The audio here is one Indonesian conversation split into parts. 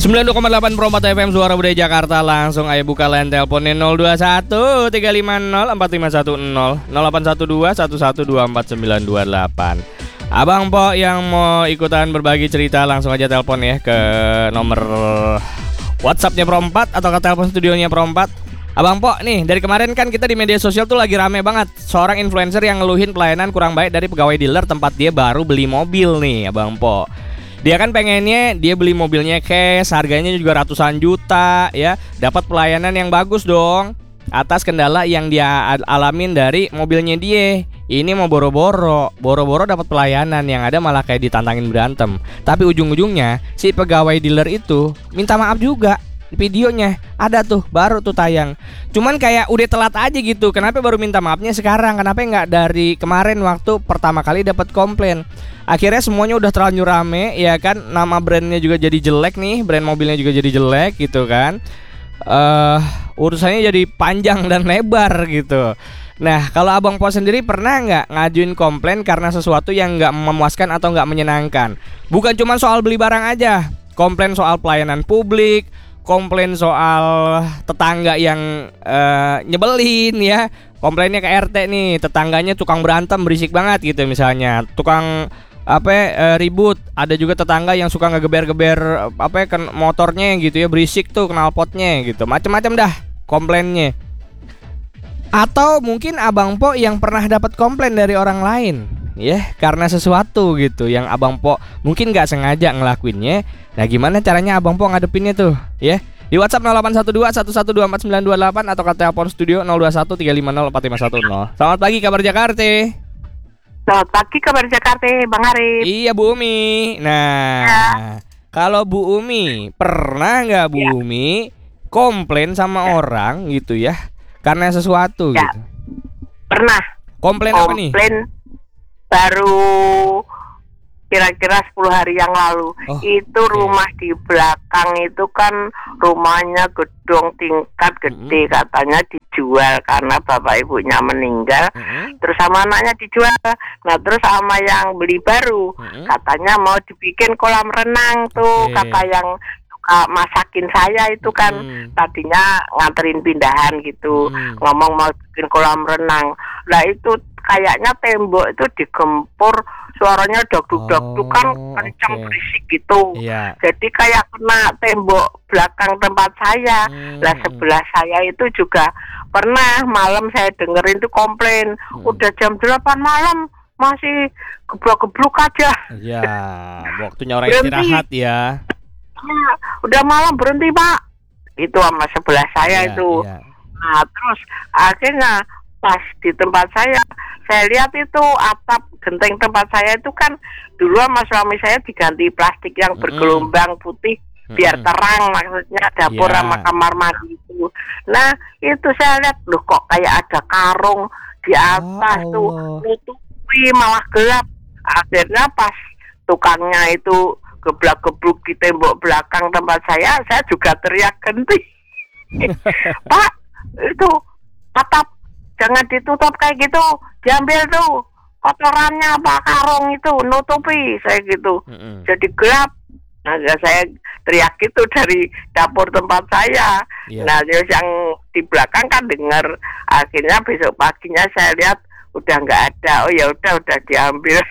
92,8 Pro 4 FM Suara Budaya Jakarta. Langsung ayo buka line teleponnya 021 350 4510 0812 1124 928. Abang Po yang mau ikutan berbagi cerita langsung aja telepon ya ke nomor WhatsApp-nya Pro 4 atau ke telepon studionya Pro 4. Abang Po nih, dari kemarin kan kita di media sosial tuh lagi rame banget seorang influencer yang ngeluhin pelayanan kurang baik dari pegawai dealer tempat dia baru beli mobil nih, Abang Po. Dia kan pengennya dia beli mobilnya cash, harganya juga ratusan juta ya, dapat pelayanan yang bagus dong. Atas kendala yang dia alamin dari mobilnya dia. Ini mau boro-boro dapat pelayanan, yang ada malah kayak ditantangin berantem. Tapi ujung-ujungnya si pegawai dealer itu minta maaf juga. Videonya ada tuh, baru tuh tayang. Cuman kayak udah telat aja gitu. Kenapa baru minta maafnya sekarang? Kenapa nggak dari kemarin waktu pertama kali dapat komplain? Akhirnya semuanya udah terlanjur rame ya kan. Nama brandnya juga jadi jelek nih, brand mobilnya juga jadi jelek gitu kan. Urusannya jadi panjang dan lebar gitu. Nah, kalau Abang Po sendiri pernah nggak ngajuin komplain karena sesuatu yang nggak memuaskan atau nggak menyenangkan? Bukan cuma soal beli barang aja, komplain soal pelayanan publik, komplain soal tetangga yang nyebelin ya. Komplainnya ke RT nih, tetangganya tukang berantem berisik banget gitu misalnya. Tukang ribut. Ada juga tetangga yang suka ngegeber-geber motornya gitu ya, berisik tuh knalpotnya gitu. Macem-macem dah komplainnya. Atau mungkin Abang Po yang pernah dapat komplain dari orang lain ya, karena sesuatu gitu yang Abang Po mungkin gak sengaja ngelakuinnya. Nah gimana caranya Abang Po ngadepinnya tuh ya? Di WhatsApp 0812 1124 928 atau ke telepon studio 021 350 4510. Selamat pagi kabar Jakarta. Selamat pagi kabar Jakarta, Bang Arif. Iya Bu Umi. Nah ya. Kalau Bu Umi pernah gak Bu Umi komplain sama orang gitu ya karena sesuatu gitu? Pernah. Komplain apa nih? Komplain baru kira-kira 10 hari yang lalu. Itu rumah di belakang itu kan rumahnya gedung tingkat gede, katanya dijual karena bapak ibunya meninggal. Terus sama anaknya dijual. Nah terus sama yang beli baru katanya mau dibikin kolam renang tuh. Kata yang masakin saya itu kan tadinya nganterin pindahan gitu, ngomong mau bikin kolam renang. Lah itu kayaknya tembok itu digempur, suaranya dagduk-dagduk kan kencang berisik gitu. Jadi kayak kena tembok belakang tempat saya. Lah sebelah saya itu juga pernah malam saya dengerin tuh komplain, udah jam 8 malam masih geblok-geblok aja. Iya, waktunya orang istirahat ya. Udah malam berhenti Pak. Itu sama sebelah saya itu. Nah terus akhirnya pas di tempat saya lihat itu atap genteng tempat saya itu kan dulu sama suami saya diganti plastik yang bergelombang putih biar terang, maksudnya dapur sama kamar mandi itu. Nah itu saya lihat loh kok kayak ada karung di atas tuh, nutupi malah gelap. Akhirnya pas tukangnya itu geblak-gebluk di tembok belakang tempat saya juga teriak genti. Pak, itu atap jangan ditutup kayak gitu, diambil tuh kotorannya apa karung itu, nutupi, saya gitu. Jadi gelap. Nah saya teriak gitu dari dapur tempat saya. Nah terus yang di belakang kan dengar. Akhirnya besok paginya saya lihat udah nggak ada. Oh ya udah diambil.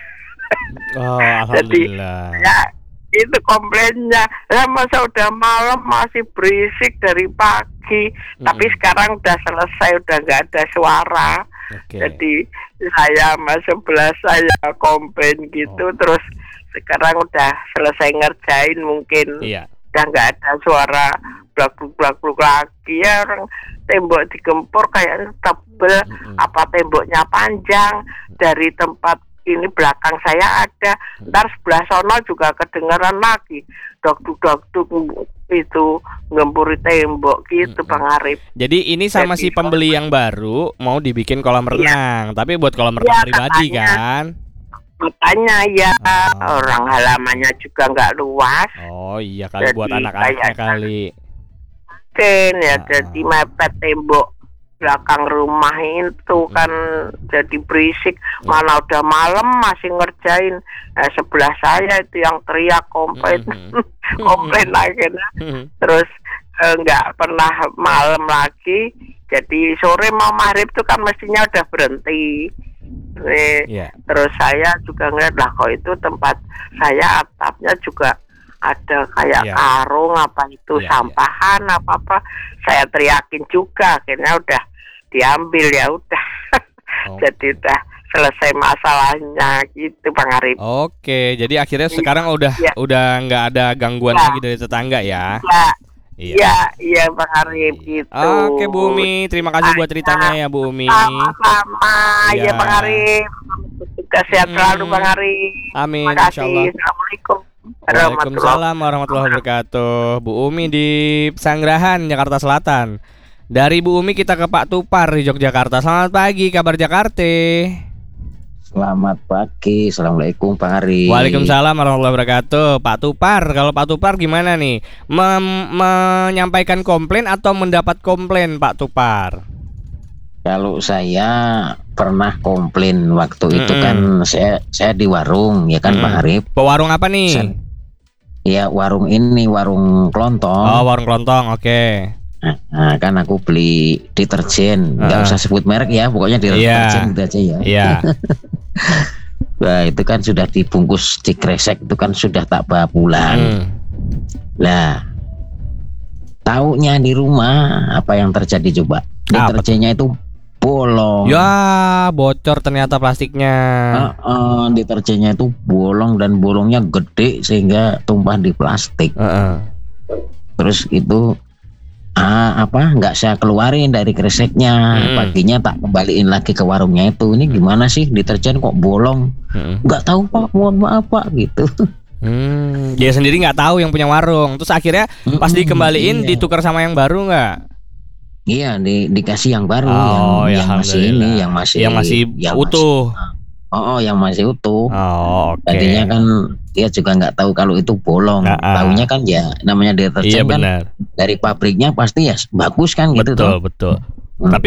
Alhamdulillah. Jadi ya itu komplainnya. Masa udah malam masih berisik dari pagi. Tapi sekarang udah selesai, udah nggak ada suara. Jadi saya sama sebelah saya komplain gitu. Terus sekarang udah selesai ngerjain mungkin. Udah nggak ada suara blak-blak lagi ya. Orang tembok digempur kayak tebel. Apa temboknya panjang. Dari tempat ini belakang saya ada, ntar sebelah sono juga kedengeran lagi dok-dok itu ngempuri tembok gitu Bang Arif. Jadi ini sama si pembeli yang baru mau dibikin kolam renang, tapi buat kolam renang pribadi katanya, kan? Katanya orang halamannya juga nggak luas. Oh iya kali buat anak-anaknya kali. Mungkin ya jadi mepet tembok belakang rumah itu kan jadi berisik. Mana udah malam masih ngerjain. Sebelah saya itu yang teriak komplain. komplain akhirnya. Terus nggak pernah malam lagi. Jadi sore mau maghrib tuh kan mestinya udah berhenti. Terus saya juga ngeliat lah kok itu tempat saya atapnya juga ada kayak karung apa itu sampahan apa saya teriakin juga, akhirnya udah diambil ya udah. Jadi udah selesai masalahnya gitu Bang Arif. Oke, jadi akhirnya sekarang udah nggak ada gangguan lagi dari tetangga ya. Iya Bang Arif gitu. Oke Bu Umi, terima kasih buat ceritanya ya Bu Umi. Sama-sama ya Bang Arif. Juga sehat selalu Bang Arif. Amin. Terima kasih. Assalamualaikum. Waalaikumsalam warahmatullahi wabarakatuh. Bu Umi di Pesanggerahan, Jakarta Selatan. Dari Bu Umi kita ke Pak Tupar di Yogyakarta. Selamat pagi, kabar Jakarta? Selamat pagi, assalamualaikum Pak Ari. Waalaikumsalam warahmatullahi wabarakatuh. Pak Tupar, kalau Pak Tupar gimana nih? Menyampaikan komplain atau mendapat komplain Pak Tupar? Kalau saya pernah komplain waktu itu kan saya di warung ya kan Pak Arif. Warung apa nih? Ya warung ini, warung kelontong. Oh warung kelontong, oke. Nah kan aku beli deterjen, nggak usah sebut merek ya, pokoknya deterjen gitu aja ya. Iya. Nah itu kan sudah dibungkus di kresek, itu kan sudah tak bawa pulang. Nah taunya di rumah apa yang terjadi coba? Deterjennya itu bolong. Ya bocor ternyata plastiknya. Deterjennya itu bolong dan bolongnya gede sehingga tumpah di plastik. Terus itu nggak saya keluarin dari kreseknya. Paginya tak kembaliin lagi ke warungnya itu. Ini gimana sih deterjen kok bolong? Nggak tahu Pak, mohon maaf Pak gitu. Dia sendiri nggak tahu yang punya warung. Terus akhirnya pas dikembaliin ditukar sama yang baru nggak? Iya, dikasih yang baru, yang masih utuh. Yang masih utuh. Tadinya kan dia juga nggak tahu kalau itu bolong. Taunya kan ya namanya deterjen kan dari pabriknya pasti ya bagus kan gitu. Betul. Tapi